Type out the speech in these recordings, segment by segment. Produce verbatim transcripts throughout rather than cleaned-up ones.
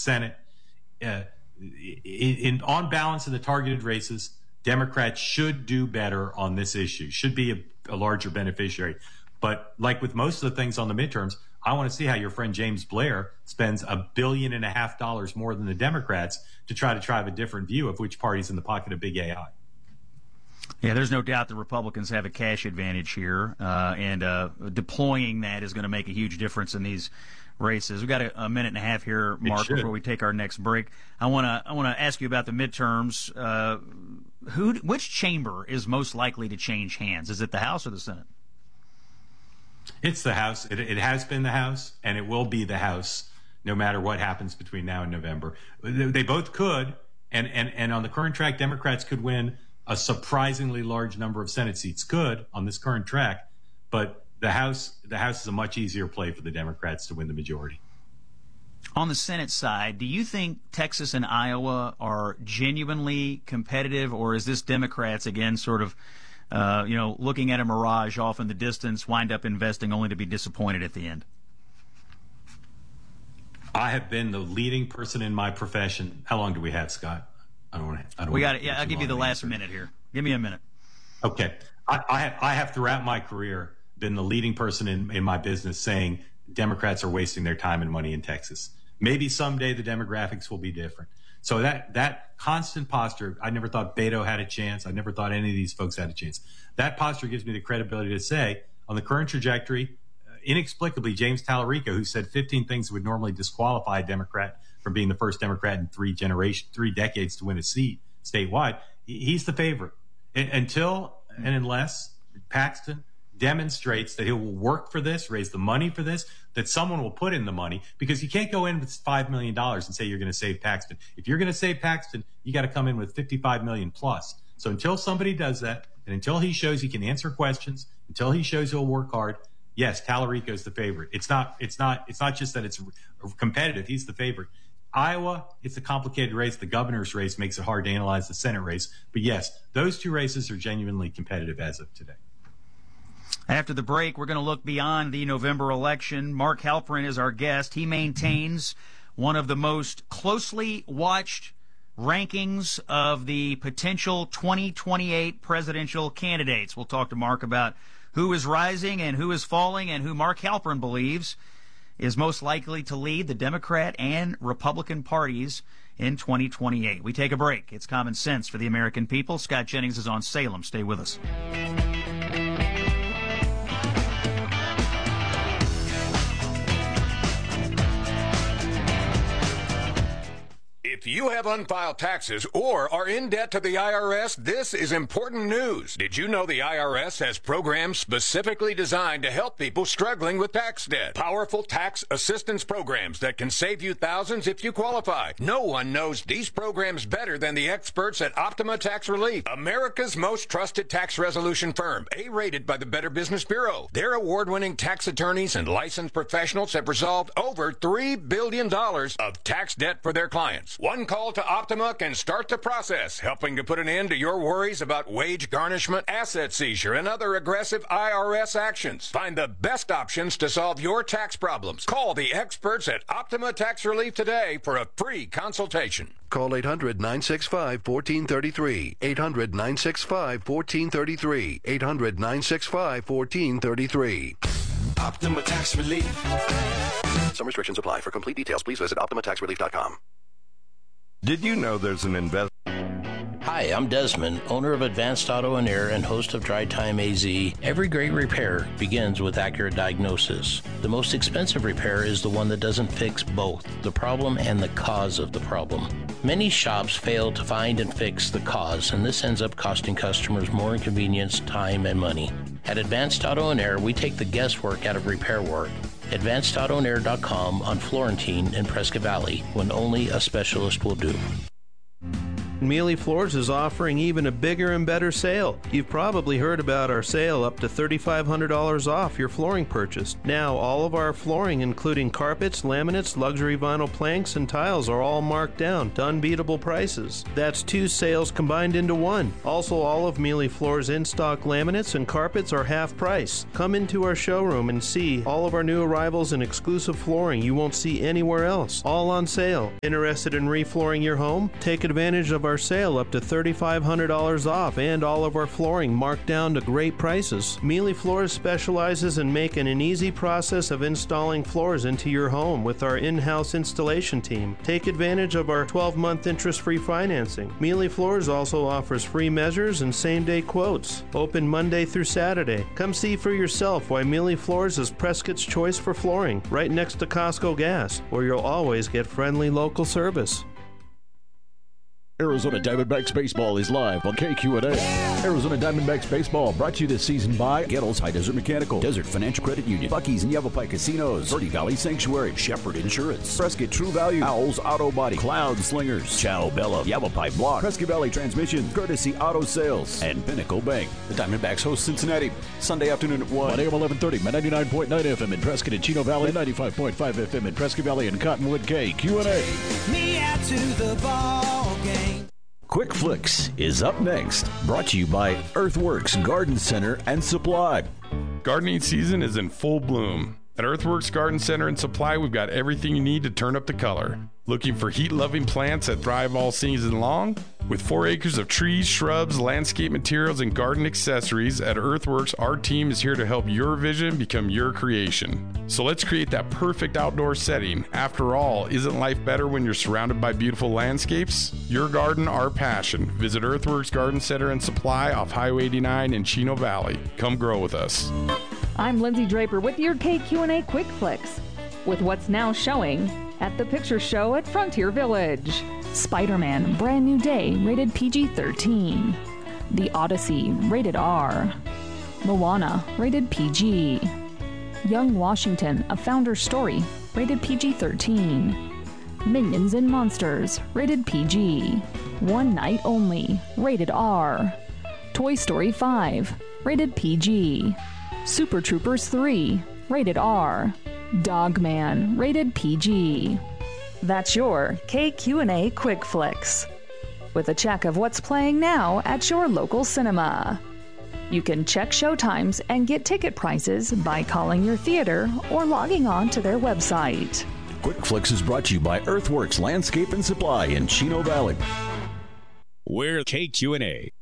Senate. Uh, in, in on balance in the targeted races, Democrats should do better on this issue, should be a, a larger beneficiary. But like with most of the things on the midterms, I want to see how your friend James Blair spends a billion and a half dollars more than the Democrats to try to drive a different view of which party's in the pocket of big A I. Yeah, there's no doubt the Republicans have a cash advantage here, uh, and uh, deploying that is going to make a huge difference in these races. We've got a, a minute and a half here, Mark, before we take our next break. I want to I want to ask you about the midterms. Uh, who, which chamber is most likely to change hands? Is it the House or the Senate? It's the House. It, it has been the House, and it will be the House no matter what happens between now and November. They, they both could, and, and, and on the current track, Democrats could win a surprisingly large number of Senate seats. Could on this current track, but the House the House is a much easier play for the Democrats to win the majority. On the Senate side, do you think Texas and Iowa are genuinely competitive, or is this Democrats again sort of Uh, you know, looking at a mirage off in the distance, wind up investing only to be disappointed at the end? I have been the leading person in my profession. How long do we have, Scott? I don't want to. I don't we got it. Yeah, I'll give you the last minute here. Give me a minute. Okay. I, I, have, I have throughout my career been the leading person in, in my business saying Democrats are wasting their time and money in Texas. Maybe someday the demographics will be different. So that that constant posture, I never thought Beto had a chance. I never thought any of these folks had a chance. That posture gives me the credibility to say, on the current trajectory, uh, inexplicably, James Tallarico, who said fifteen things that would normally disqualify a Democrat from being the first Democrat in three generation, three decades to win a seat statewide, he's the favorite. And, until and unless Paxton demonstrates that he will work for this, raise the money for this, that someone will put in the money, because you can't go in with five million dollars and say you're going to save Paxton. If you're going to save Paxton, you got to come in with fifty-five million dollars plus. So until somebody does that, and until he shows he can answer questions, until he shows he'll work hard, yes, Tallarico is the favorite. It's not, it's not, it's not just that it's competitive. He's the favorite. Iowa, it's a complicated race. The governor's race makes it hard to analyze the Senate race. But yes, those two races are genuinely competitive as of today. After the break, we're going to look beyond the November election. Mark Halperin is our guest. He maintains one of the most closely watched rankings of the potential twenty twenty-eight presidential candidates. We'll talk to Mark about who is rising and who is falling, and who Mark Halperin believes is most likely to lead the Democrat and Republican parties in twenty twenty-eight. We take a break. It's Common Sense for the American people. Scott Jennings is on Salem. Stay with us. If you have unfiled taxes or are in debt to the I R S, this is important news. Did you know the I R S has programs specifically designed to help people struggling with tax debt? Powerful tax assistance programs that can save you thousands if you qualify. No one knows these programs better than the experts at Optima Tax Relief, America's most trusted tax resolution firm, A-rated by the Better Business Bureau. Their award-winning tax attorneys and licensed professionals have resolved over three billion dollars of tax debt for their clients. One call to Optima can start the process, helping to put an end to your worries about wage garnishment, asset seizure, and other aggressive I R S actions. Find the best options to solve your tax problems. Call the experts at Optima Tax Relief today for a free consultation. Call eight hundred, nine six five, one four three three. eight hundred, nine six five, one four three three. eight hundred, nine six five, one four three three. Optima Tax Relief. Some restrictions apply. For complete details, please visit optima tax relief dot com. Did you know there's an investment? Hi, I'm Desmond, owner of Advanced Auto and Air and host of Dry Time A Z. Every great repair begins with accurate diagnosis. The most expensive repair is the one that doesn't fix both the problem and the cause of the problem. Many shops fail to find and fix the cause, and this ends up costing customers more inconvenience, time, and money. At Advanced Auto and Air, we take the guesswork out of repair work. advanced auto and air dot com on Florentine in Prescott Valley, when only a specialist will do. Mealy Floors is offering even a bigger and better sale. You've probably heard about our sale up to three thousand five hundred dollars off your flooring purchase. Now, all of our flooring, including carpets, laminates, luxury vinyl planks, and tiles, are all marked down to unbeatable prices. That's two sales combined into one. Also, all of Mealy Floors in-stock laminates and carpets are half price. Come into our showroom and see all of our new arrivals and exclusive flooring you won't see anywhere else. All on sale. Interested in reflooring your home? Take advantage of our sale up to three thousand five hundred dollars off and all of our flooring marked down to great prices. Mealy Floors specializes in making an easy process of installing floors into your home with our in-house installation team. Take advantage of our twelve-month interest-free financing. Mealy Floors also offers free measures and same-day quotes. Open Monday through Saturday. Come see for yourself why Mealy Floors is Prescott's choice for flooring, right next to Costco Gas, where you'll always get friendly local service. Arizona Diamondbacks Baseball is live on K Q and A. Arizona Diamondbacks Baseball brought to you this season by Gettles High Desert Mechanical, Desert Financial Credit Union, Buc-ee's and Yavapai Casinos, Verde Valley Sanctuary, Shepherd Insurance, Prescott True Value, Owls Auto Body, Cloud Slingers, Chow Bella, Yavapai Block, Prescott Valley Transmission, Courtesy Auto Sales, and Pinnacle Bank. The Diamondbacks host Cincinnati Sunday afternoon at one. one a m eleven thirty, ninety-nine point nine F M in Prescott and Chino Valley, ninety-five point five F M in Prescott Valley and Cottonwood. K Q and A. Me out to the ball game. Quick Flicks is up next, brought to you by Earthworks Garden Center and Supply. Gardening season is in full bloom. At Earthworks Garden Center and Supply, we've got everything you need to turn up the color. Looking for heat-loving plants that thrive all season long? With four acres of trees, shrubs, landscape materials, and garden accessories, at Earthworks, our team is here to help your vision become your creation. So let's create that perfect outdoor setting. After all, isn't life better when you're surrounded by beautiful landscapes? Your garden, our passion. Visit Earthworks Garden Center and Supply off Highway eighty-nine in Chino Valley. Come grow with us. I'm Lindsay Draper with your K Q and A Quick Flicks, with what's now showing at the Picture Show at Frontier Village. Spider-Man, Brand New Day, rated P G thirteen. The Odyssey, rated R. Moana, rated P G. Young Washington, A Founder's Story, rated P G thirteen. Minions and Monsters, rated P G. One Night Only, rated R. Toy Story five, rated P G. Super Troopers three, rated R. Dogman, rated P G. That's your K Q and A Quick Flicks, with a check of what's playing now at your local cinema. You can check showtimes and get ticket prices by calling your theater or logging on to their website. Quick Flicks is brought to you by Earthworks Landscape and Supply in Chino Valley. We're K Q and A.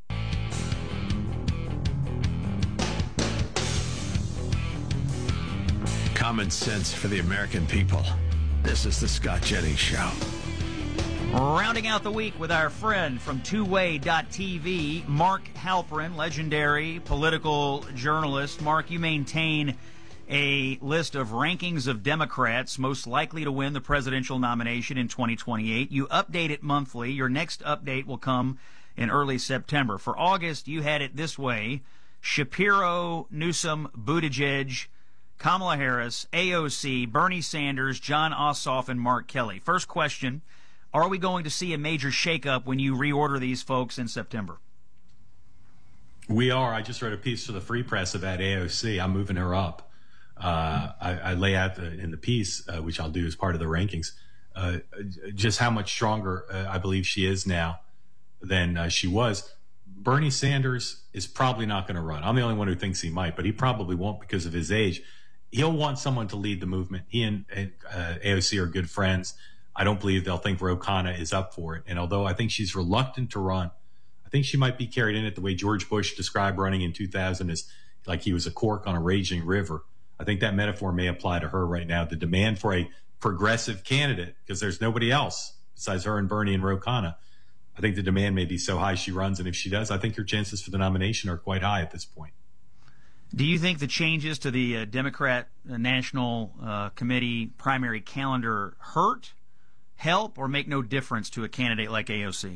Common sense for the American people. This is the Scott Jennings Show. Rounding out the week with our friend from two way dot t v, Mark Halperin, legendary political journalist. Mark, you maintain a list of rankings of Democrats most likely to win the presidential nomination in twenty twenty-eight. You update it monthly. Your next update will come in early September. For August, you had it this way: Shapiro, Newsom, Buttigieg, Kamala Harris, A O C, Bernie Sanders, John Ossoff, and Mark Kelly. First question, are we going to see a major shakeup when you reorder these folks in September? We are. I just wrote a piece for the Free Press about A O C. I'm moving her up. Uh, I, I lay out the, in the piece, uh, which I'll do as part of the rankings, uh, just how much stronger uh, I believe she is now than uh, she was. Bernie Sanders is probably not going to run. I'm the only one who thinks he might, but he probably won't because of his age. He'll want someone to lead the movement. He and uh, A O C are good friends. I don't believe they'll think Ro Khanna is up for it. And although I think she's reluctant to run, I think she might be carried in it the way George Bush described running in two thousand as like he was a cork on a raging river. I think that metaphor may apply to her right now. The demand for a progressive candidate, because there's nobody else besides her and Bernie and Ro Khanna. I think the demand may be so high she runs. And if she does, I think her chances for the nomination are quite high at this point. Do you think the changes to the uh, Democrat uh, National uh, Committee primary calendar hurt, help, or make no difference to a candidate like A O C?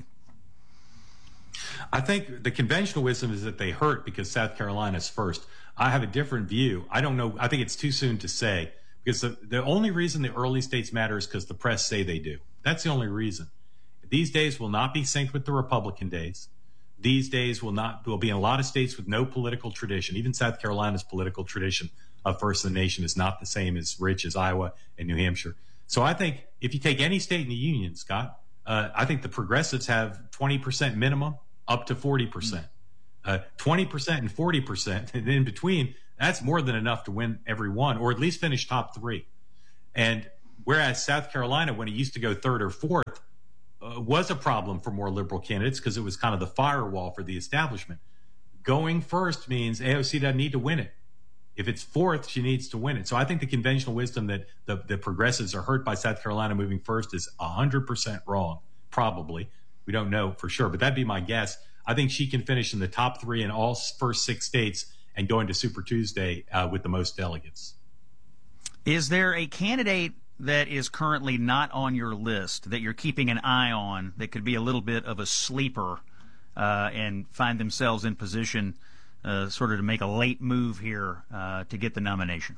I think the conventional wisdom is that they hurt because South Carolina's first. I have a different view. I don't know. I think it's too soon to say, because the, the only reason the early states matter is because the press say they do. That's the only reason. These days will not be synced with the Republican days. These days will not will be in a lot of states with no political tradition. Even South Carolina's political tradition of first in the nation is not the same as rich as Iowa and New Hampshire. So I think if you take any state in the union, Scott, uh, I think the progressives have twenty percent minimum up to forty percent. Uh, twenty percent and forty percent, and in between, that's more than enough to win every one, or at least finish top three. And whereas South Carolina, when it used to go third or fourth, uh, was a problem for more liberal candidates because it was kind of the firewall for the establishment. Going first means A O C doesn't need to win it. If it's fourth, she needs to win it. So I think the conventional wisdom that the, the progressives are hurt by South Carolina moving first is one hundred percent wrong, probably. We don't know for sure, but that'd be my guess. I think she can finish in the top three in all first six states and go into Super Tuesday uh, with the most delegates. Is there a candidate that is currently not on your list that you're keeping an eye on that could be a little bit of a sleeper uh, and find themselves in position uh, sort of to make a late move here uh, to get the nomination?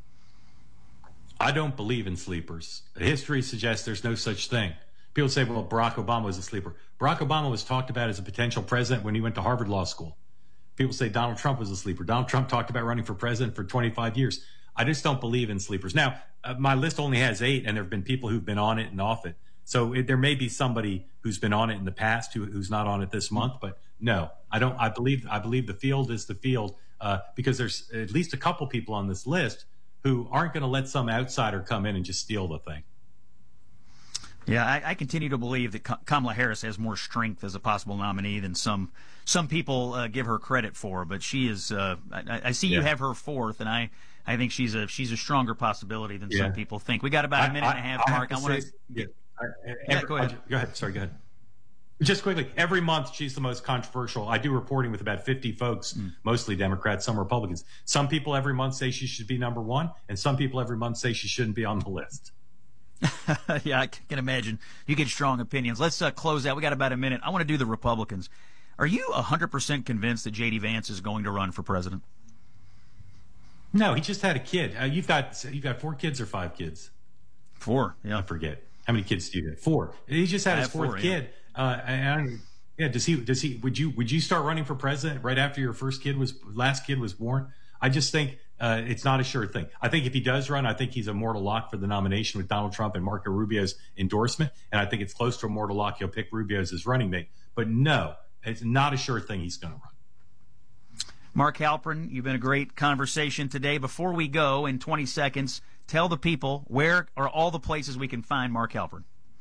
I don't believe in sleepers. History suggests there's no such thing. People say, well, Barack Obama was a sleeper. Barack Obama was talked about as a potential president when he went to Harvard Law School. People say Donald Trump was a sleeper. Donald Trump talked about running for president for twenty-five years. I just don't believe in sleepers. Now, uh, my list only has eight, and there have been people who've been on it and off it. So it, there may be somebody who's been on it in the past who, who's not on it this month. But no, I don't. I believe I believe the field is the field uh, because there's at least a couple people on this list who aren't going to let some outsider come in and just steal the thing. Yeah, I, I continue to believe that Kamala Harris has more strength as a possible nominee than some some people uh, give her credit for. But she is. Uh, I, I see yeah. you have her fourth, and I, I think she's a she's a stronger possibility than yeah. some people think. We got about a minute I, and a half, I, Mark. I, I want to. Yeah, yeah, every, go ahead. I'll, go ahead. Sorry, go ahead. Just quickly, every month she's the most controversial. I do reporting with about fifty folks, mm. mostly Democrats, some Republicans. Some people every month say she should be number one, and some people every month say she shouldn't be on the list. Yeah, I can imagine. You get strong opinions. Let's uh, close out. We got about a minute. I want to do the Republicans. Are you one hundred percent convinced that J D Vance is going to run for president? No, he just had a kid. Uh, you've got you've got four kids or five kids? Four, yeah. I forget. How many kids do you have? Four. He just had I his fourth four, kid. Yeah. Uh, and yeah, does he does he would you would you start running for president right after your first kid was last kid was born? I just think uh, it's not a sure thing. I think if he does run, I think he's a mortal lock for the nomination with Donald Trump and Marco Rubio's endorsement. And I think it's close to a mortal lock. He'll pick Rubio as his running mate. But no, it's not a sure thing he's going to run. Mark Halperin, you've been a great conversation today. Before we go, in twenty seconds, tell the people where are all the places we can find Mark Halperin.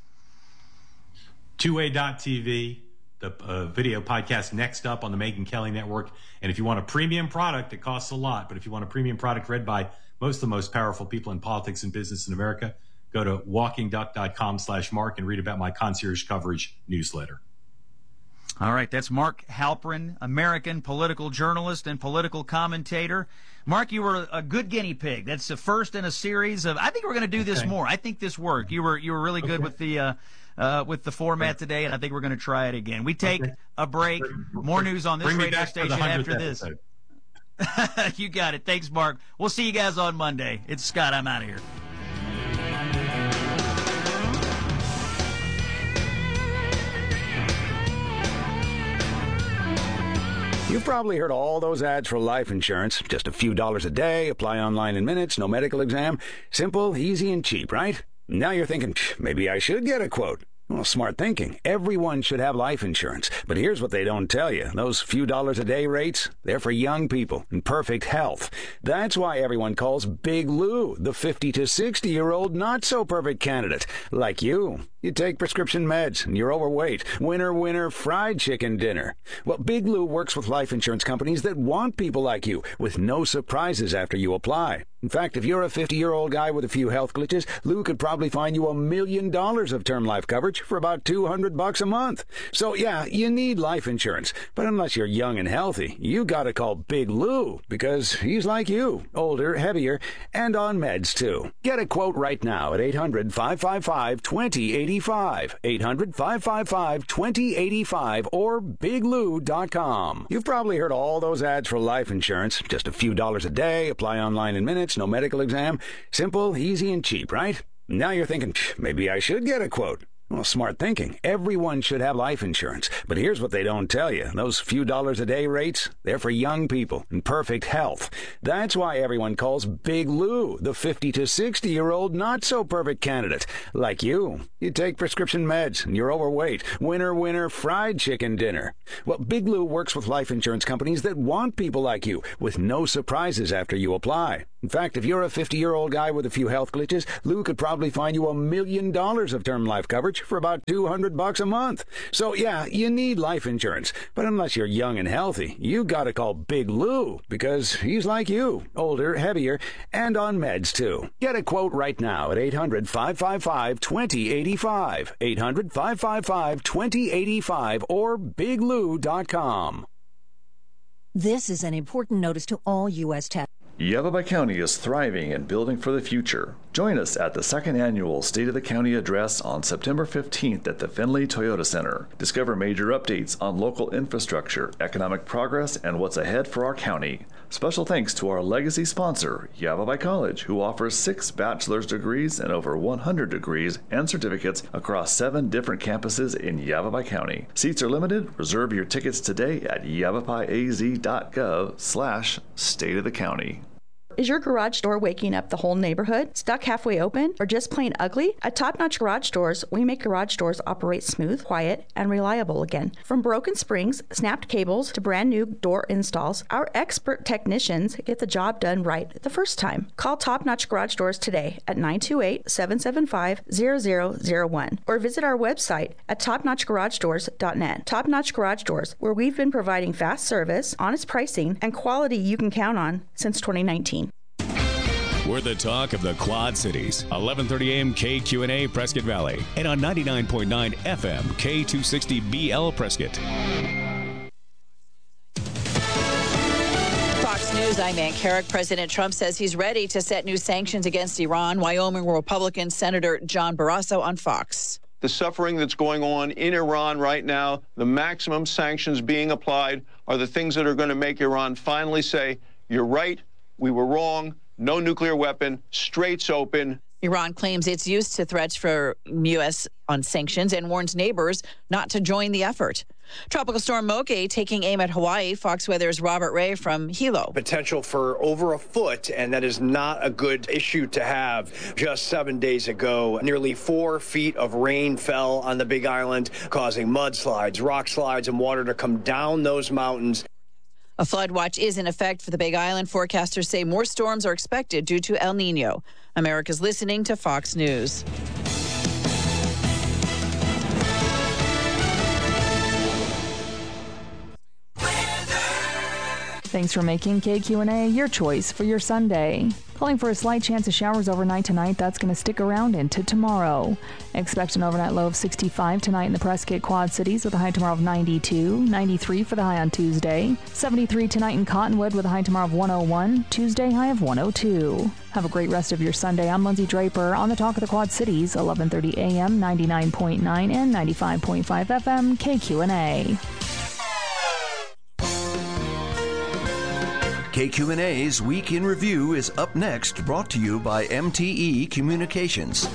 two A dot T V. The uh, video podcast Next Up on the Megyn Kelly Network. And if you want a premium product, it costs a lot. But if you want a premium product read by most of the most powerful people in politics and business in America, go to walking duck dot com slash Mark and read about my concierge coverage newsletter. All right, that's Mark Halperin, American political journalist and political commentator. Mark, you were a good guinea pig. That's the first in a series of. I think we're going to do this okay. more. I think this worked. You were you were really good okay. with the uh, uh, with the format today, and I think we're going to try it again. We take okay. a break. More news on this Bring radio station after this. You got it. Thanks, Mark. We'll see you guys on Monday. It's Scott. I'm out of here. You've probably heard all those ads for life insurance. Just a few dollars a day, apply online in minutes, no medical exam. Simple, easy, and cheap, right? Now you're thinking, maybe I should get a quote. Well, smart thinking. Everyone should have life insurance. But here's what they don't tell you. Those few dollars a day rates, they're for young people in perfect health. That's why everyone calls Big Lou the fifty to sixty-year-old not-so-perfect candidate. Like you. You take prescription meds, and you're overweight. Winner, winner, fried chicken dinner. Well, Big Lou works with life insurance companies that want people like you, with no surprises after you apply. In fact, if you're a fifty-year-old guy with a few health glitches, Lou could probably find you a million dollars of term life coverage for about two hundred bucks a month. So, yeah, you need life insurance. But unless you're young and healthy, you gotta call Big Lou, because he's like you, older, heavier, and on meds, too. Get a quote right now at eight hundred, five five five, two zero eight five, eight hundred, five five five, two zero eight five, or big lou dot com. You've probably heard all those ads for life insurance. Just a few dollars a day, apply online in minutes, no medical exam. Simple, easy, and cheap, right? Now you're thinking, maybe I should get a quote. Well, smart thinking. Everyone should have life insurance. But here's what they don't tell you. Those few dollars a day rates, they're for young people in perfect health. That's why everyone calls Big Lou the fifty to sixty-year-old not-so-perfect candidate. Like you. You take prescription meds, and you're overweight. Winner, winner, fried chicken dinner. Well, Big Lou works with life insurance companies that want people like you, with no surprises after you apply. In fact, if you're a fifty-year-old guy with a few health glitches, Lou could probably find you a million dollars of term life coverage for about two hundred bucks a month. So yeah, you need life insurance. But unless you're young and healthy, you gotta call Big Lou, because he's like you, older, heavier, and on meds too. Get a quote right now at eight hundred, five five five, two zero eight five, eight hundred, five five five, two zero eight five, or big lou dot com. This is an important notice to all U S tax. Yavapai County is thriving and building for the future. Join us at the second annual State of the County Address on September fifteenth at the Findlay Toyota Center. Discover major updates on local infrastructure, economic progress, and what's ahead for our county. Special thanks to our legacy sponsor, Yavapai College, who offers six bachelor's degrees and over one hundred degrees and certificates across seven different campuses in Yavapai County. Seats are limited. Reserve your tickets today at yavapaiaz.gov slash state of the county. Is your garage door waking up the whole neighborhood? Stuck halfway open? Or just plain ugly? At Top Notch Garage Doors, we make garage doors operate smooth, quiet, and reliable again. From broken springs, snapped cables, to brand new door installs, our expert technicians get the job done right the first time. Call Top Notch Garage Doors today at nine two eight, seven seven five, zero zero zero one or visit our website at top notch garage doors dot net. Top Notch Garage Doors, where we've been providing fast service, honest pricing, and quality you can count on since twenty nineteen. We're the talk of the Quad Cities. eleven thirty a.m. K Q N A Prescott Valley. And on ninety-nine point nine F M K two sixty B L Prescott. Fox News, I'm Ann Carrick. President Trump says he's ready to set new sanctions against Iran. Wyoming Republican Senator John Barrasso on Fox. The suffering that's going on in Iran right now, the maximum sanctions being applied, are the things that are going to make Iran finally say, you're right, we were wrong. No nuclear weapon, straits open. Iran claims it's used to threats for U S on sanctions and warns neighbors not to join the effort. Tropical storm Moke taking aim at Hawaii. Fox Weather's Robert Ray from Hilo. Potential for over a foot, and that is not a good issue to have. Just seven days ago, nearly four feet of rain fell on the Big Island, causing mudslides, rock slides, and water to come down those mountains. A flood watch is in effect for the Big Island. Forecasters say more storms are expected due to El Nino. America's listening to Fox News. Thanks for making K Q N A your choice for your Sunday. Calling for a slight chance of showers overnight tonight. That's going to stick around into tomorrow. Expect an overnight low of sixty-five tonight in the Prescott Quad Cities with a high tomorrow of ninety-two, ninety-three for the high on Tuesday, seventy-three tonight in Cottonwood with a high tomorrow of one oh one, Tuesday high of one oh two. Have a great rest of your Sunday. I'm Lindsay Draper on the Talk of the Quad Cities, eleven thirty a.m., ninety-nine point nine and ninety-five point five F M, K Q N A. K Q N A's Week in Review is up next, brought to you by M T E Communications.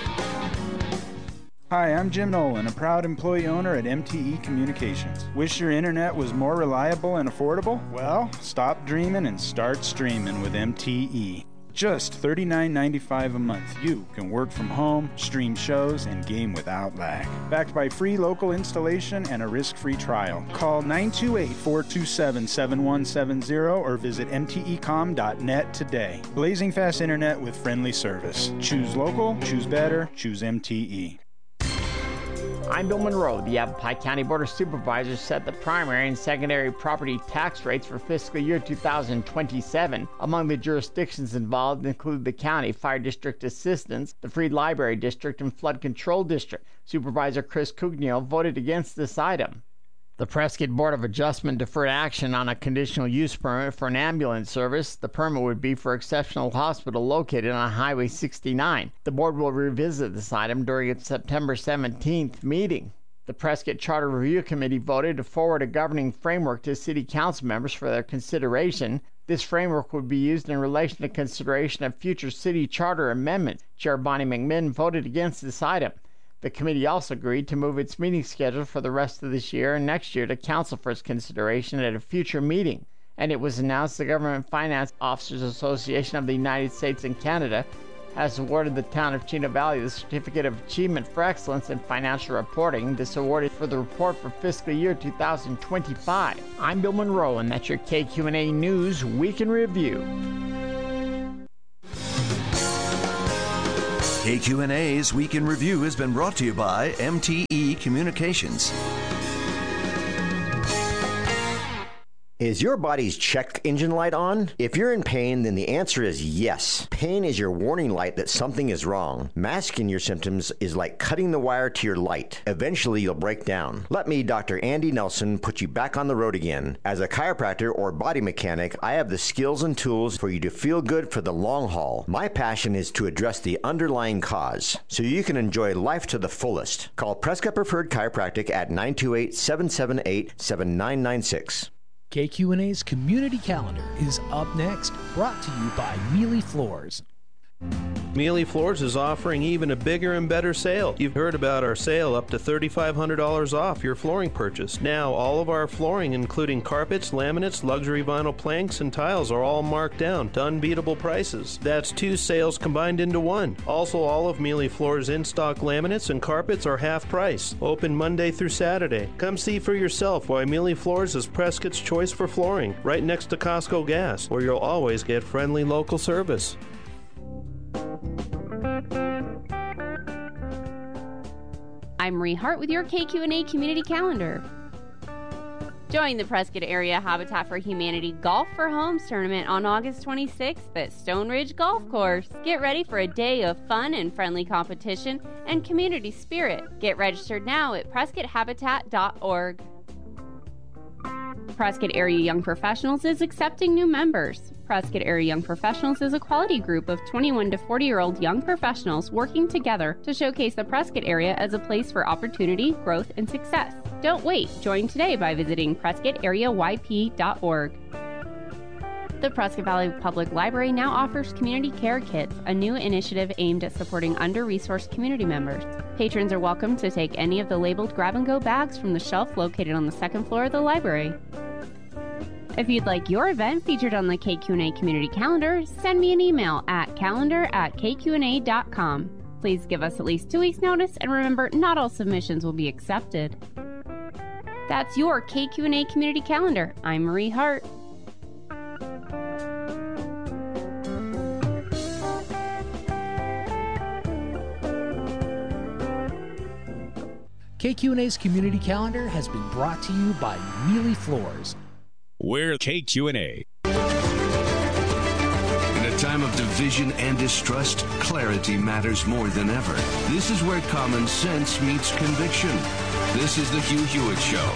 Hi, I'm Jim Nolan, a proud employee owner at M T E Communications. Wish your internet was more reliable and affordable? Well, stop dreaming and start streaming with M T E. Just thirty-nine ninety-five a month, you can work from home, stream shows, and game without lag. Backed by free local installation and a risk-free trial. Call nine two eight, four two seven, seven one seven zero or visit m t e com dot net today. Blazing fast internet with friendly service. Choose local, choose better, choose M T E. I'm Bill Monroe. The Yavapai County Board of Supervisors set the primary and secondary property tax rates for fiscal year two thousand twenty-seven. Among the jurisdictions involved include the County Fire District Assistance, the Free Library District, and Flood Control District. Supervisor Chris Cugno voted against this item. The Prescott Board of Adjustment deferred action on a conditional use permit for an ambulance service. The permit would be for Exceptional Hospital located on Highway sixty-nine. The board will revisit this item during its September seventeenth meeting. The Prescott Charter Review Committee voted to forward a governing framework to City Council members for their consideration. This framework would be used in relation to consideration of future city charter amendments. Chair Bonnie McMinn voted against this item. The committee also agreed to move its meeting schedule for the rest of this year and next year to council for its consideration at a future meeting. And it was announced the Government Finance Officers Association of the United States and Canada has awarded the town of Chino Valley the Certificate of Achievement for Excellence in Financial Reporting. This award is for the report for fiscal year two thousand twenty-five. I'm Bill Monroe, and that's your K Q and A News Week in Review. K Q and A's Week in Review has been brought to you by M T E Communications. Is your body's check engine light on? If you're in pain, then the answer is yes. Pain is your warning light that something is wrong. Masking your symptoms is like cutting the wire to your light. Eventually, you'll break down. Let me, Doctor Andy Nelson, put you back on the road again. As a chiropractor or body mechanic, I have the skills and tools for you to feel good for the long haul. My passion is to address the underlying cause, so you can enjoy life to the fullest. Call Prescott Preferred Chiropractic at nine two eight, seven seven eight, seven nine nine six. K Q and A's Community Calendar is up next, brought to you by Mealy Floors. Mealy Floors is offering even a bigger and better sale. You've heard about our sale up to three thousand five hundred dollars off your flooring purchase. Now, all of our flooring, including carpets, laminates, luxury vinyl planks, and tiles, are all marked down to unbeatable prices. That's two sales combined into one. Also, all of Mealy Floors' in-stock laminates and carpets are half price. Open Monday through Saturday. Come see for yourself why Mealy Floors is Prescott's choice for flooring, right next to Costco Gas, where you'll always get friendly local service. I'm Marie Hart with your K Q and A Community Calendar. Join the Prescott Area Habitat for Humanity Golf for Homes tournament on August twenty-sixth at Stone Ridge Golf Course. Get ready for a day of fun and friendly competition and community spirit. Get registered now at prescott habitat dot org. Prescott Area Young Professionals is accepting new members. Prescott Area Young Professionals is a quality group of twenty-one to forty-year-old young professionals working together to showcase the Prescott area as a place for opportunity, growth, and success. Don't wait. Join today by visiting prescott area y p dot org. The Prescott Valley Public Library now offers Community Care Kits, a new initiative aimed at supporting under-resourced community members. Patrons are welcome to take any of the labeled grab-and-go bags from the shelf located on the second floor of the library. If you'd like your event featured on the K Q and A Community Calendar, send me an email at calendar at k q n a dot com. Please give us at least two weeks' notice, and remember, not all submissions will be accepted. That's your K Q and A Community Calendar. I'm Marie Hart. K Q and A's Community Calendar has been brought to you by Mealy Floors. We're K Q and A. In a time of division and distrust, clarity matters more than ever. This is where common sense meets conviction. This is the Hugh Hewitt Show.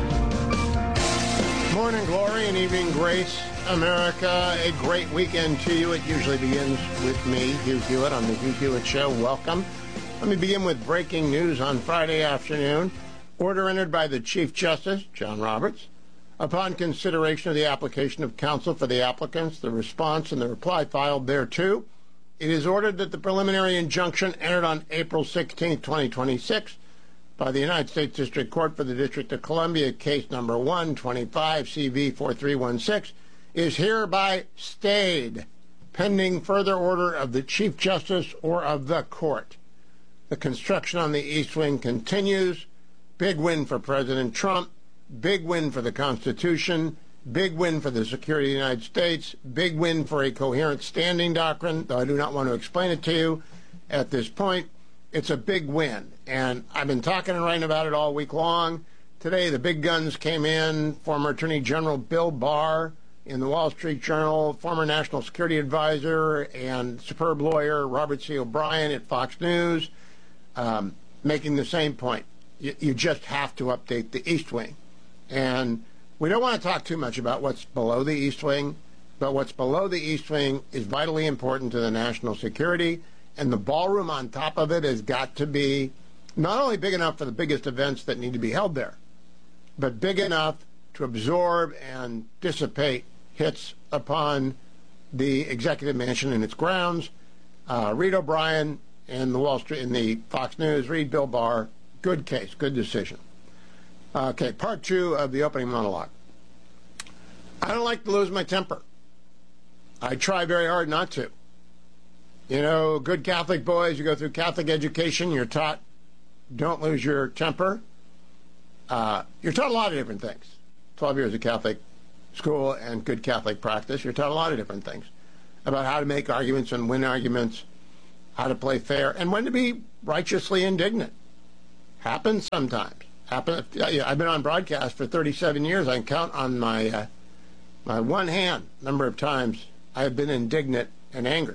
Morning glory and evening grace, America. A great weekend to you. It usually begins with me, Hugh Hewitt, on the Hugh Hewitt Show. Welcome. Let me begin with breaking news on Friday afternoon. Order entered by the Chief Justice, John Roberts. Upon consideration of the application of counsel for the applicants, the response and the reply filed thereto, it is ordered that the preliminary injunction entered on April sixteenth, twenty twenty-six by the United States District Court for the District of Columbia, case number one twenty-five C V four three one six, is hereby stayed, pending further order of the Chief Justice or of the court. The construction on the East Wing continues. Big win for President Trump. Big win for the Constitution, big win for the security of the United States, big win for a coherent standing doctrine, though I do not want to explain it to you at this point. It's a big win, and I've been talking and writing about it all week long. Today, the big guns came in. Former Attorney General Bill Barr in the Wall Street Journal, former National Security Advisor and superb lawyer Robert C. O'Brien at Fox News, um, making the same point. You, you just have to update the East Wing. And we don't want to talk too much about what's below the East Wing, but what's below the East Wing is vitally important to the national security, and the ballroom on top of it has got to be not only big enough for the biggest events that need to be held there, but big enough to absorb and dissipate hits upon the executive mansion and its grounds. Uh, Reed O'Brien in the Wall Street, in the Fox News. Read Bill Barr. Good case, good decision. Okay, part two of the opening monologue. I don't like to lose my temper. I try very hard not to. You know, good Catholic boys, you go through Catholic education, you're taught don't lose your temper. Uh, you're taught a lot of different things. twelve years of Catholic school and good Catholic practice, you're taught a lot of different things about how to make arguments and win arguments, how to play fair, and when to be righteously indignant. Happens sometimes. Happen. I've been on broadcast for thirty-seven years. I can count on my uh, my one hand number of times I have been indignant and angry.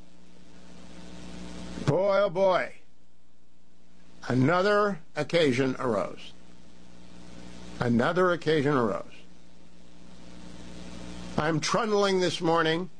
Boy, oh boy, another occasion arose. Another occasion arose. I'm trundling this morning.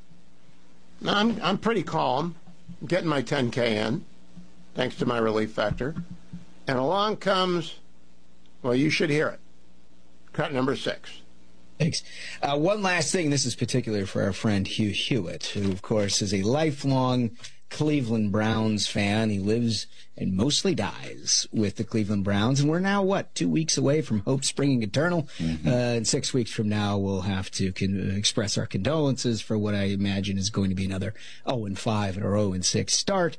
I'm I'm pretty calm. I'm getting my ten K in, thanks to my relief factor. And along comes, well, you should hear it. Cut number six. Thanks. Uh, one last thing. This is particular for our friend Hugh Hewitt, who, of course, is a lifelong Cleveland Browns fan. He lives and mostly dies with the Cleveland Browns. And we're now, what, two weeks away from hope springing eternal? Mm-hmm. Uh, and six weeks from now, we'll have to con- express our condolences for what I imagine is going to be another oh and five or oh and six start.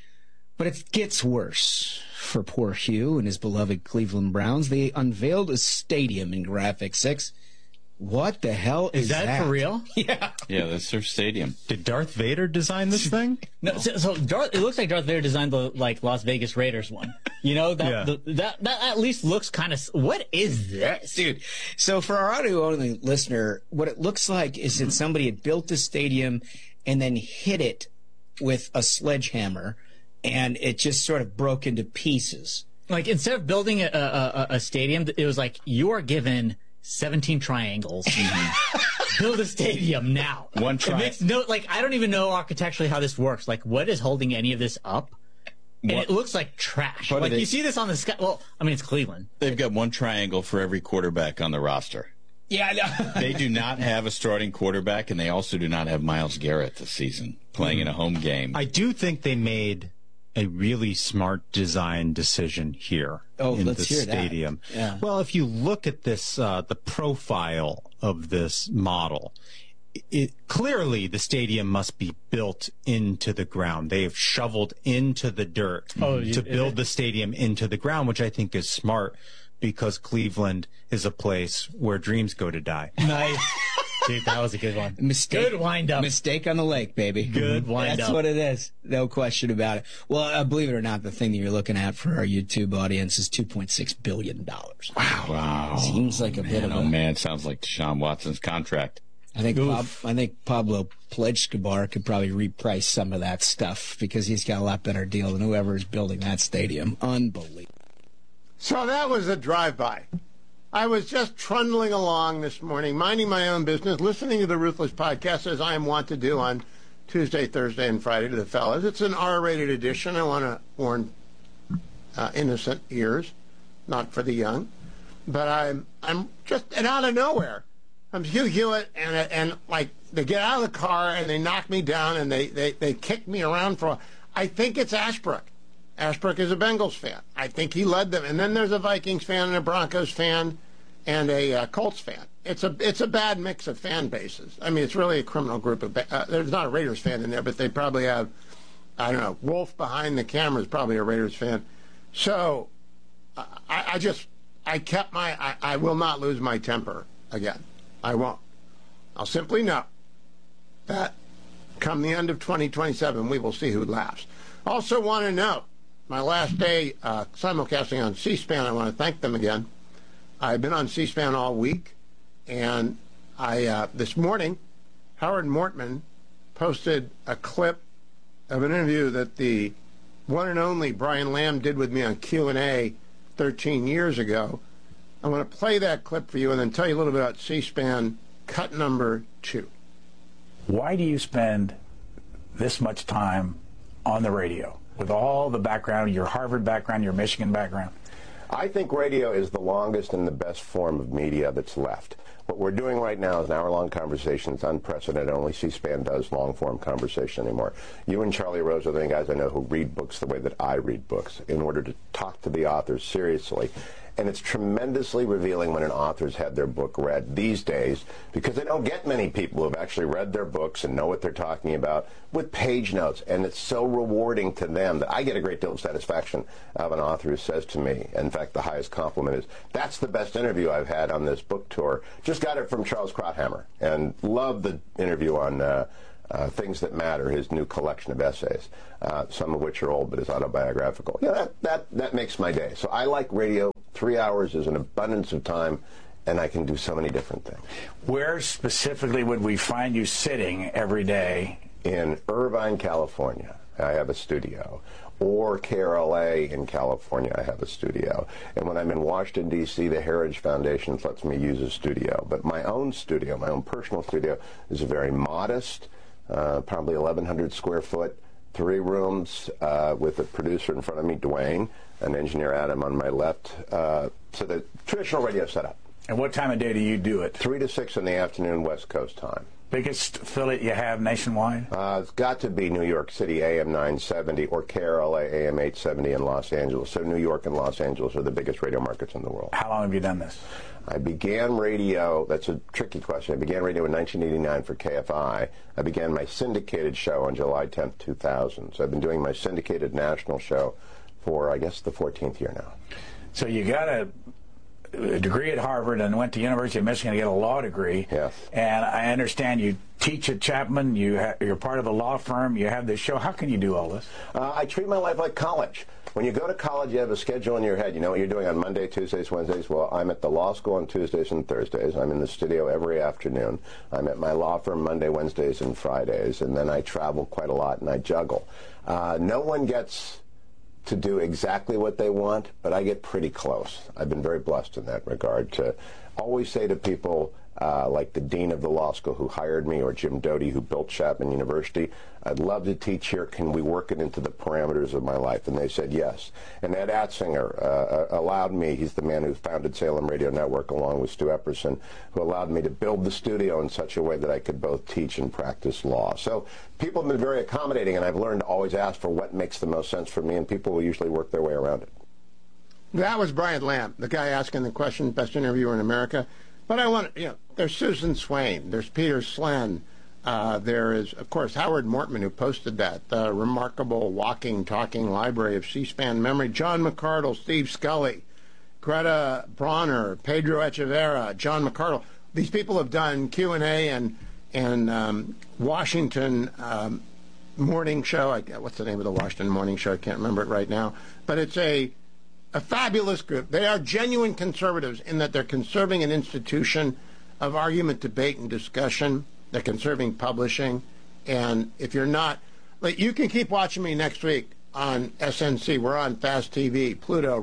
But it gets worse for poor Hugh and his beloved Cleveland Browns. They unveiled a stadium in Graphic six. What the hell is, is that, that? for real? Yeah. Yeah, that's their stadium. Did Darth Vader design this thing? No, so, so Darth, it looks like Darth Vader designed the like Las Vegas Raiders one. You know, that yeah. the, that, that at least looks kind of. What is this, dude? So for our audio only listener, what it looks like is that somebody had built a stadium and then hit it with a sledgehammer, and it just sort of broke into pieces. Like instead of building a, a, a stadium, it was like you are given seventeen triangles. Build a stadium now. One tri- It makes no, like, I don't even know architecturally how this works. Like, what is holding any of this up? And what? It looks like trash. What like, they, you see this on the sky. Well, I mean, it's Cleveland. They've got one triangle for every quarterback on the roster. Yeah, I know. They do not have a starting quarterback, and they also do not have Myles Garrett this season playing mm. in a home game. I do think they made a really smart design decision here oh, in let's the hear stadium. That. Yeah. Well, if you look at this, uh, the profile of this model, it, it, clearly the stadium must be built into the ground. They have shoveled into the dirt oh, to you, build the stadium into the ground, which I think is smart because Cleveland is a place where dreams go to die. Nice. Dude, that was a good one. Mistake. Good wind up. Mistake on the lake, baby. Good wind That's up. That's what it is. No question about it. Well, uh, believe it or not, the thing that you're looking at for our YouTube audience is two point six billion dollars. Wow. Wow. Seems like a man, bit of oh, a... Oh, man, it sounds like Deshaun Watson's contract. I think Pab- I think Pablo Plejscobar could probably reprice some of that stuff because he's got a lot better deal than whoever is building that stadium. Unbelievable. So that was a drive-by. I was just trundling along this morning, minding my own business, listening to the Ruthless Podcast, as I am wont to do on Tuesday, Thursday, and Friday to the fellas. It's an R-rated edition. I want to warn uh, innocent ears, not for the young. But I'm I'm just, and out of nowhere, I'm Hugh Hewitt, and, and like, they get out of the car, and they knock me down, and they, they, they kick me around for a I think it's Ashbrook. Ashbrook is a Bengals fan. I think he led them. And then there's a Vikings fan and a Broncos fan and a uh, Colts fan. It's a it's a bad mix of fan bases. I mean, it's really a criminal group of. Uh, there's not a Raiders fan in there, but they probably have, I don't know, Wolf behind the camera is probably a Raiders fan. So uh, I, I just I kept my I, I will not lose my temper again. I won't. I'll simply know that come the end of twenty twenty-seven, we will see who laughs. Also want to know. My last day uh, simulcasting on C-SPAN, I want to thank them again. I've been on C-SPAN all week, and I uh, this morning, Howard Mortman posted a clip of an interview that the one and only Brian Lamb did with me on Q and A thirteen years ago. I want to play that clip for you and then tell you a little bit about C-SPAN cut number two. Why do you spend this much time on the radio? With all the background, your Harvard background, your Michigan background, I think radio is the longest and the best form of media that's left. What we're doing right now is an hour-long conversation. It's unprecedented. Only C-SPAN does long-form conversation anymore. You and Charlie Rose are the only guys I know who read books the way that I read books in order to talk to the authors seriously. And it's tremendously revealing when an author's had their book read these days, because they don't get many people who have actually read their books and know what they're talking about with page notes. And it's so rewarding to them that I get a great deal of satisfaction of an author who says to me, in fact, the highest compliment is, that's the best interview I've had on this book tour. Just got it from Charles Krauthammer, and love the interview on uh, Uh, Things That Matter, his new collection of essays, uh, some of which are old but is autobiographical. Yeah, that, that, that makes my day. So I like radio. Three hours is an abundance of time, and I can do so many different things. Where specifically would we find you sitting every day? In Irvine, California, I have a studio. Or K R L A in California, I have a studio. And when I'm in Washington, D C, the Heritage Foundation lets me use a studio. But my own studio, my own personal studio, is a very modest, Uh, probably eleven hundred square foot, three rooms uh, with a producer in front of me, Dwayne, an engineer, Adam, on my left. Uh, so the traditional radio setup. And what time of day do you do it? Three to six in the afternoon, West Coast time. Biggest affiliate you have nationwide? Uh, it's got to be New York City, A M nine seventy, or K R L A, A M eight seventy in Los Angeles. So New York and Los Angeles are the biggest radio markets in the world. How long have you done this? I began radio, that's a tricky question, I began radio in nineteen eighty-nine for K F I. I began my syndicated show on July tenth, two thousand. So I've been doing my syndicated national show for, I guess, the fourteenth year now. So you got a, a degree at Harvard and went to University of Michigan to get a law degree. Yes. And I understand you teach at Chapman, you ha- you're part of a law firm, you have this show. How can you do all this? Uh, I treat my life like college. When you go to college, you have a schedule in your head. You know what you're doing on Monday, Tuesdays, Wednesdays. Well, I'm at the law school on Tuesdays and Thursdays. I'm in the studio every afternoon. I'm at my law firm Monday, Wednesdays, and Fridays. And then I travel quite a lot and I juggle. Uh, no one gets to do exactly what they want, but I get pretty close. I've been very blessed in that regard to always say to people, Uh, like the dean of the law school who hired me, or Jim Doty who built Chapman University, I'd love to teach here. Can we work it into the parameters of my life? And they said yes. And Ed Atzinger uh, allowed me, he's the man who founded Salem Radio Network along with Stu Epperson, who allowed me to build the studio in such a way that I could both teach and practice law. So people have been very accommodating, and I've learned to always ask for what makes the most sense for me, and people will usually work their way around it. That was Brian Lamb, the guy asking the question, best interviewer in America. But I want to, you know, there's Susan Swain, there's Peter Slen, uh, there is, of course, Howard Mortman, who posted that, the remarkable walking, talking library of C-SPAN memory, John McArdle, Steve Scully, Greta Bronner, Pedro Echeverria, John McArdle. These people have done Q and A and, and um, Washington um, morning show. I, what's the name of the Washington morning show? I can't remember it right now. But it's a... a fabulous group. They are genuine conservatives in that they're conserving an institution of argument, debate, and discussion. They're conserving publishing. And if you're not, like, you can keep watching me next week on S N C. We're on Fast T V, Pluto,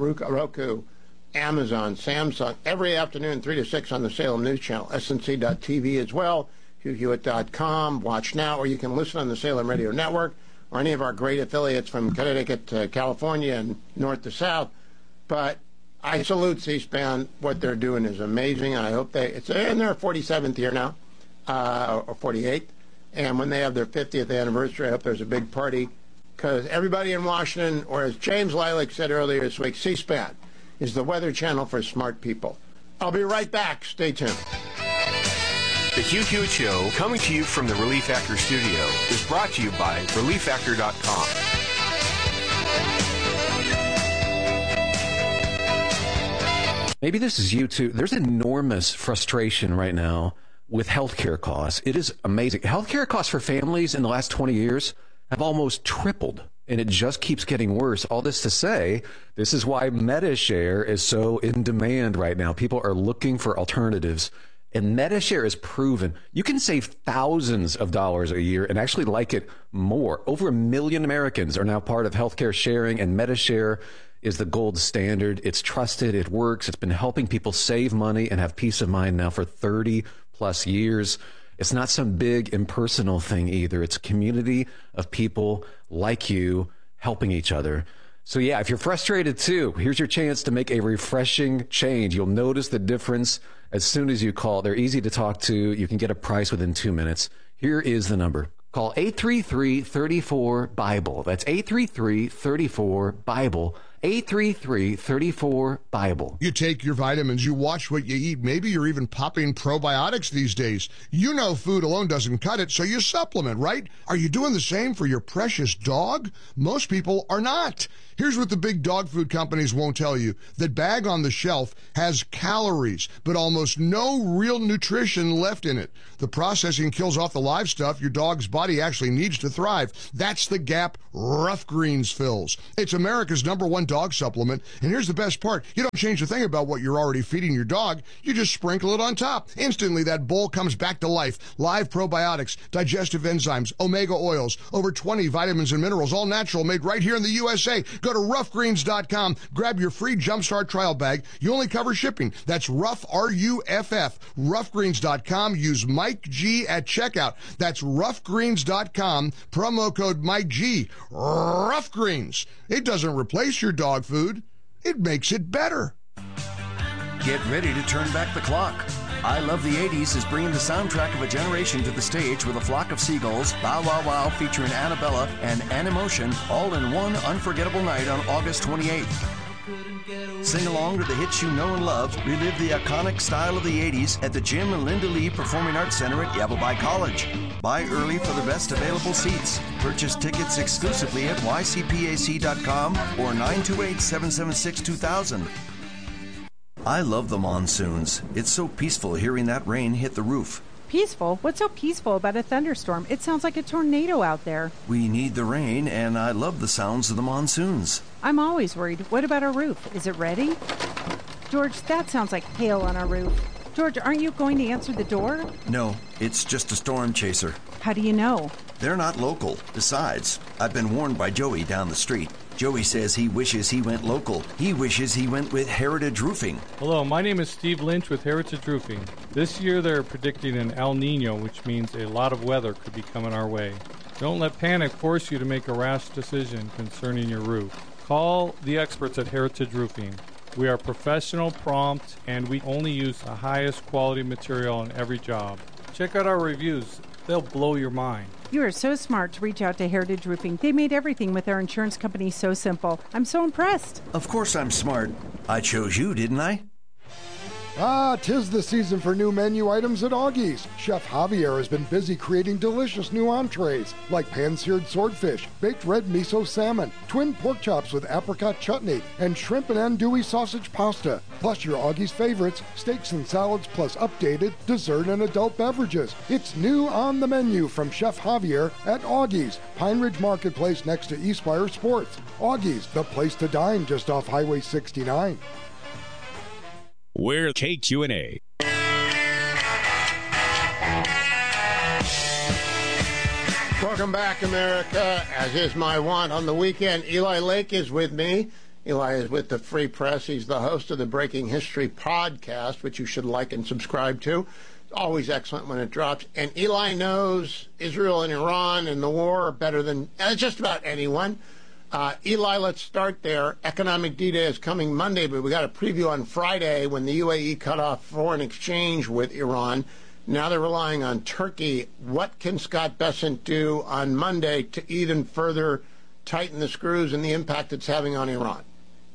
Roku, Amazon, Samsung, every afternoon, three to six on the Salem News Channel, S N C dot T V as well, Hugh Hewitt dot com, watch now, or you can listen on the Salem Radio Network, or any of our great affiliates from Connecticut to California and north to south. But I salute C-SPAN. What they're doing is amazing. I hope they, it's in their forty-seventh year now, uh, or forty-eighth. And when they have their fiftieth anniversary, I hope there's a big party, because everybody in Washington, or as James Lilac said earlier this week, C-SPAN is the weather channel for smart people. I'll be right back. Stay tuned. The Hugh Hewitt Show, coming to you from the Relief Factor studio, is brought to you by relief factor dot com. Maybe this is you too. There's enormous frustration right now with healthcare costs. It is amazing. Healthcare costs for families in the last twenty years have almost tripled, and it just keeps getting worse. All this to say, this is why MediShare is so in demand right now. People are looking for alternatives. And MediShare is proven you can save thousands of dollars a year and actually like it more. Over a million Americans are now part of healthcare sharing, and MediShare is the gold standard. It's trusted. It works. It's been helping people save money and have peace of mind now for thirty plus years. It's not some big impersonal thing either. It's a community of people like you helping each other. So yeah, if you're frustrated too, here's your chance to make a refreshing change. You'll notice the difference as soon as you call. They're easy to talk to. You can get a price within two minutes. Here is the number. Call eight three three, three four, BIBLE. That's eight three three, three four, BIBLE. eight three three, three four, BIBLE. You take your vitamins, you watch what you eat. Maybe you're even popping probiotics these days. You know food alone doesn't cut it, so you supplement, right? Are you doing the same for your precious dog? Most people are not. Here's what the big dog food companies won't tell you. That bag on the shelf has calories, but almost no real nutrition left in it. The processing kills off the live stuff your dog's body actually needs to thrive. That's the gap Rough Greens fills. It's America's number one dog supplement, and here's the best part. You don't change a thing about what you're already feeding your dog. You just sprinkle it on top. Instantly, that bowl comes back to life. Live probiotics, digestive enzymes, omega oils, over twenty vitamins and minerals, all natural, made right here in the U S A. Go to rough greens dot com. Grab your free Jumpstart trial bag. You only cover shipping. That's Rough, R U F F. rough greens dot com. Use Mike G at checkout. That's rough greens dot com. Promo code Mike G. Rough Greens. It doesn't replace your dog food. It makes it better. Get ready to turn back the clock. I Love the eighties is bringing the soundtrack of a generation to the stage with A Flock of Seagulls, Bow Wow Wow featuring Annabella, and Animotion, all in one unforgettable night on August twenty-eighth. Sing along to the hits you know and love. Relive the iconic style of the eighties at the Jim and Linda Lee Performing Arts Center at Yavapai College. Buy early for the best available seats. Purchase tickets exclusively at y c p a c dot com or nine two eight, seven seven six, two thousand. I love the monsoons. It's so peaceful hearing that rain hit the roof. Peaceful? What's so peaceful about a thunderstorm? It sounds like a tornado out there. We need the rain, and I love the sounds of the monsoons. I'm always worried. What about our roof? Is it ready? George, that sounds like hail on our roof. George, aren't you going to answer the door? No, it's just a storm chaser. How do you know? They're not local. Besides, I've been warned by Joey down the street. Joey says he wishes he went local. He wishes he went with Heritage Roofing. Hello, my name is Steve Lynch with Heritage Roofing. This year they're predicting an El Nino, which means a lot of weather could be coming our way. Don't let panic force you to make a rash decision concerning your roof. Call the experts at Heritage Roofing. We are professional, prompt, and we only use the highest quality material on every job. Check out our reviews. They'll blow your mind. You are so smart to reach out to Heritage Roofing. They made everything with their insurance company so simple. I'm so impressed. Of course I'm smart. I chose you, didn't I? Ah, 'tis the season for new menu items at Augie's. Chef Javier has been busy creating delicious new entrees like pan-seared swordfish, baked red miso salmon, twin pork chops with apricot chutney, and shrimp and andouille sausage pasta. Plus your Augie's favorites, steaks and salads, plus updated dessert and adult beverages. It's new on the menu from Chef Javier at Augie's, Pine Ridge Marketplace next to Eastspire Sports. Augie's, the place to dine just off Highway sixty-nine. We're K Q and A. Welcome back, America. As is my wont on the weekend, Eli Lake is with me. Eli is with the Free Press. He's the host of the Breaking History podcast, which you should like and subscribe to. It's always excellent when it drops. And Eli knows Israel and Iran and the war better than uh, just about anyone. Uh, Eli, let's start there. Economic D-Day is coming Monday, but we got a preview on Friday when the U A E cut off foreign exchange with Iran. Now they're relying on Turkey. What can Scott Bessent do on Monday to even further tighten the screws and the impact it's having on Iran?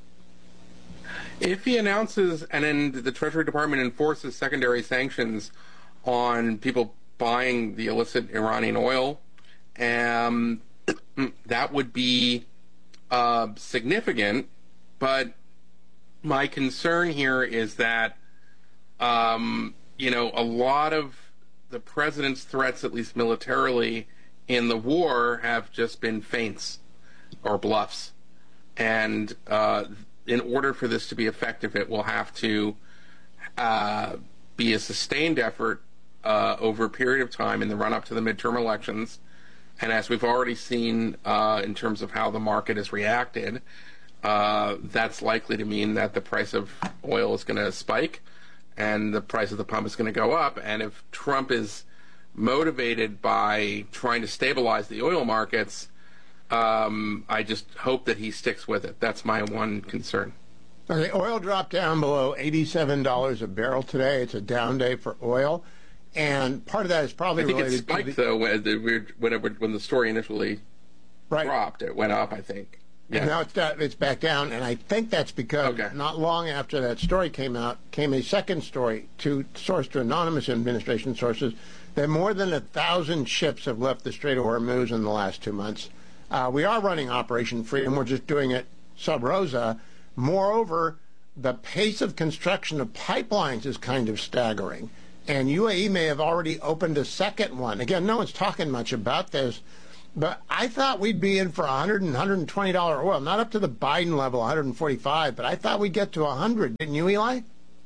If he announces and then the Treasury Department enforces secondary sanctions on people buying the illicit Iranian oil, um, that would be Uh, significant, but my concern here is that, um, you know, a lot of the president's threats, at least militarily, in the war have just been feints or bluffs. And uh, in order for this to be effective, it will have to uh, be a sustained effort uh, over a period of time in the run-up to the midterm elections. And as we've already seen uh, in terms of how the market has reacted, uh, that's likely to mean that the price of oil is going to spike and the price of the pump is going to go up. And if Trump is motivated by trying to stabilize the oil markets, Um, I just hope that he sticks with it. That's my one concern. Okay, oil dropped down below eighty-seven dollars a barrel today. It's a down day for oil. And part of that is probably I think related it spiked, to the, though, when the, whenever, when the story initially right. dropped. It went up, I think. Yeah. And now it's, down, it's back down, and I think that's because okay. not long after that story came out, came a second story to sourced to anonymous administration sources that more than a thousand ships have left the Strait of Hormuz in the last two months. Uh, we are running Operation Freedom. We're just doing it sub rosa. Moreover, the pace of construction of pipelines is kind of staggering. And U A E may have already opened a second one. Again, no one's talking much about this, but I thought we'd be in for one hundred and one hundred twenty dollars oil, not up to the Biden level, one hundred forty-five, but I thought we'd get to one hundred. Didn't you, Eli?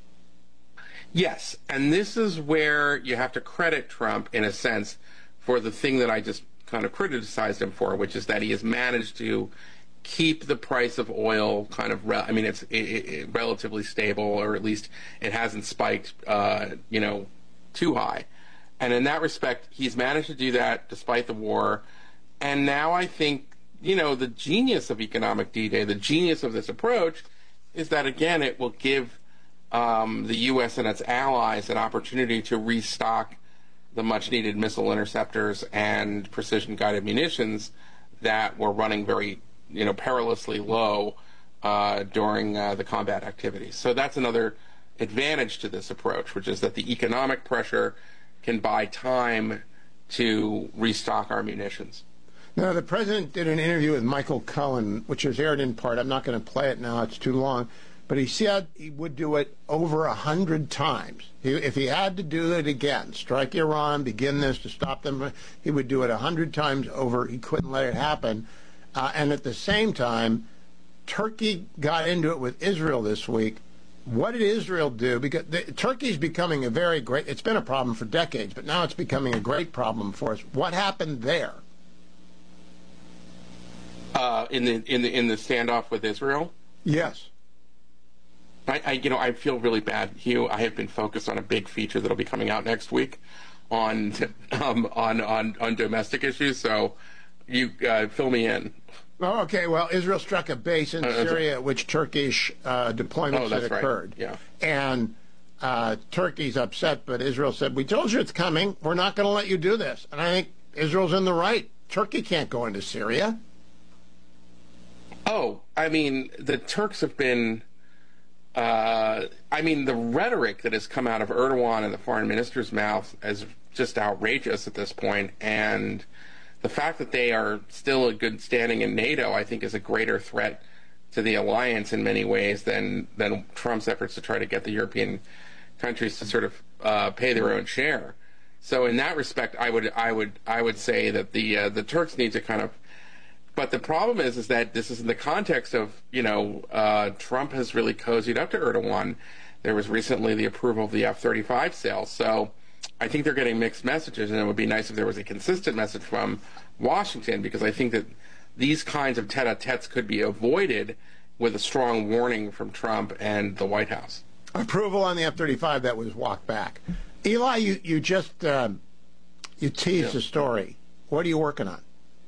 Yes, and this is where you have to credit Trump, in a sense, for the thing that I just kind of criticized him for, which is that he has managed to keep the price of oil kind of, re- I mean, it's it, it, relatively stable, or at least it hasn't spiked, uh, you know, too high. And in that respect, he's managed to do that despite the war. And now I think, you know, the genius of Economic D-Day, the genius of this approach, is that, again, it will give um, the U S and its allies an opportunity to restock the much-needed missile interceptors and precision-guided munitions that were running very, you know, perilously low uh, during uh, the combat activities. So that's another advantage to this approach, which is that the economic pressure can buy time to restock our munitions. Now, the president did an interview with Michael Cohen, which is aired in part. I'm not going to play it now. It's too long. But he said he would do it over a hundred times. He, if he had to do it again, strike Iran, begin this to stop them, he would do it a hundred times over. He couldn't let it happen. Uh, and at the same time, Turkey got into it with Israel this week. What did Israel do? Because the, Turkey's becoming a very great, it's been a problem for decades, but now it's becoming a great problem for us. What happened there? Uh, in the in the in the standoff with Israel? Yes. I, I you know I feel really bad, Hugh. I have been focused on a big feature that'll be coming out next week on um, on on on domestic issues. So you uh, fill me in. Oh, okay. Well, Israel struck a base in uh, Syria at which Turkish uh, deployments oh, that's had occurred. Right. Yeah. And uh, Turkey's upset, but Israel said, "We told you it's coming. We're not going to let you do this." And I think Israel's in the right. Turkey can't go into Syria. Oh, I mean, the Turks have been. Uh, I mean, the rhetoric that has come out of Erdogan and the foreign minister's mouth is just outrageous at this point, and the fact that they are still a good standing in NATO, I think, is a greater threat to the alliance in many ways than than Trump's efforts to try to get the European countries to sort of uh, pay their own share. So, in that respect, I would I would I would say that the uh, the Turks need to kind of. But the problem is, is that this is in the context of, you know, uh, Trump has really cozied up to Erdogan. There was recently the approval of the F thirty-five sale. So I think they're getting mixed messages, and it would be nice if there was a consistent message from Washington, because I think that these kinds of tete-a-tetes could be avoided with a strong warning from Trump and the White House. Approval on the F thirty-five that was walked back. Eli, you, you just uh, you teased Yeah. the story. What are you working on?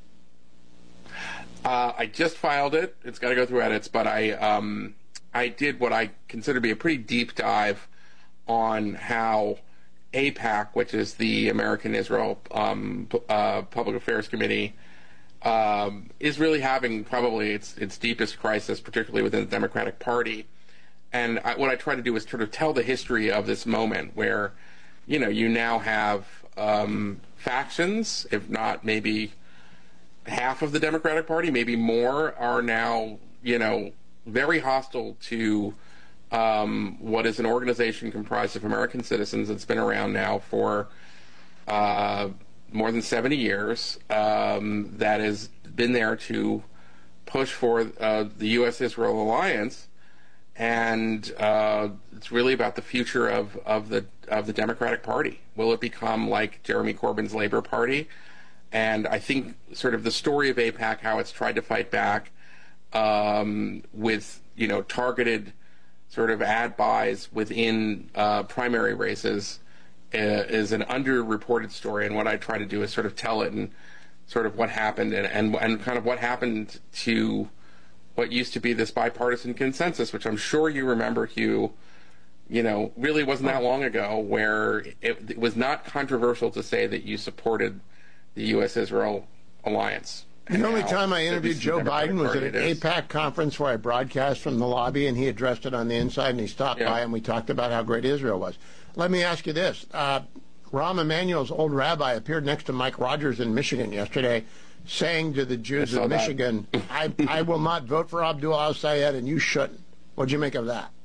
Uh, I just filed it. It's got to go through edits, but I um, I did what I consider to be a pretty deep dive on how AIPAC, which is the American Israel um, uh, Public Affairs Committee, um, is really having probably its its deepest crisis, particularly within the Democratic Party. And I, what I try to do is sort of tell the history of this moment where, you know, you now have um, factions, if not maybe half of the Democratic Party, maybe more, are now, you know, very hostile to um, what is an organization comprised of American citizens that's been around now for uh, more than seventy years, um, that has been there to push for uh, the U S Israel alliance, and uh, it's really about the future of, of the of the Democratic Party. Will it become like Jeremy Corbyn's Labor Party? And I think sort of the story of AIPAC, how it's tried to fight back um, with, you know, targeted sort of ad buys within uh, primary races uh, is an underreported story. And what I try to do is sort of tell it and sort of what happened and, and and kind of what happened to what used to be this bipartisan consensus, which I'm sure you remember, Hugh. You know, really wasn't that long ago, where it, it was not controversial to say that you supported the U S Israel alliance. The and only now, time I interviewed Joe Biden was at an AIPAC conference where I broadcast from the lobby, and he addressed it on the inside, and he stopped yeah. by, and we talked about how great Israel was. Let me ask you this. Uh, Rahm Emanuel's old rabbi appeared next to Mike Rogers in Michigan yesterday, saying to the Jews of Michigan, I, I will not vote for Abdul al-Sayed, and you shouldn't. What'd you make of that?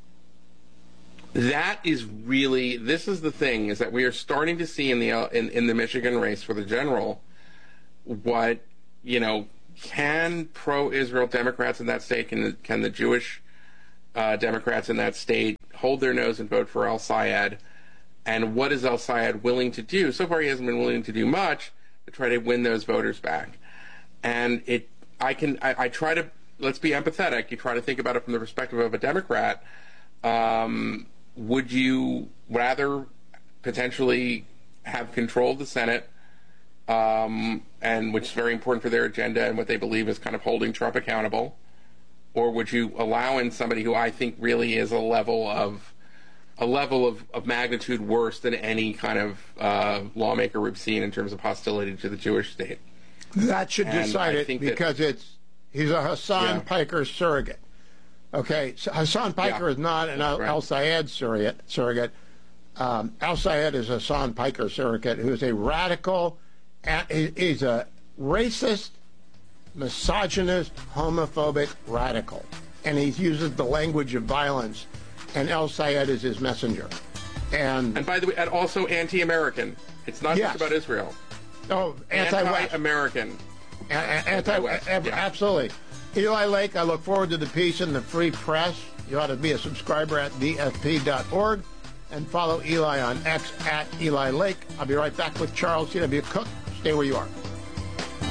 That is really, this is the thing, is that we are starting to see in the in, in the Michigan race for the general what, you know, can pro-Israel Democrats in that state, can, can the Jewish uh, Democrats in that state hold their nose and vote for al-Sayed, and what is al-Sayed willing to do? So far he hasn't been willing to do much to try to win those voters back. And it, I can, I, I try to, let's be empathetic, you try to think about it from the perspective of a Democrat. Um, would you rather potentially have control of the Senate, um, and which is very important for their agenda and what they believe is kind of holding Trump accountable, or would you allow in somebody who I think really is a level of a level of, of magnitude worse than any kind of uh, lawmaker we've seen in terms of hostility to the Jewish state? That should and decide I it because that, it's he's a Hassan yeah. Piker surrogate. Okay, so Hassan Piker yeah. is not an Al- right. al-Sayed surrogate. surrogate. Um, al-Sayed is Hassan Piker surrogate, who is a radical, he's a racist, misogynist, homophobic radical. And he uses the language of violence, and al-Sayed is his messenger. And, and by the way, and also anti-American. It's not yes. just about Israel. Oh, anti-West. Anti-American. A- anti-West, anti- yeah. Absolutely. Eli Lake, I look forward to the piece in the Free Press. You ought to be a subscriber at d f p dot org and follow Eli on X at Eli Lake. I'll be right back with Charles C W. Cook. Stay where you are.